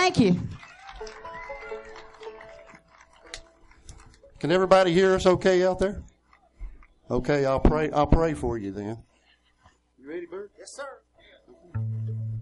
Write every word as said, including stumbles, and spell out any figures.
Thank you. Can everybody hear us okay out there? Okay, I'll pray. I'll pray for you then. You ready, Bert? Yes, sir.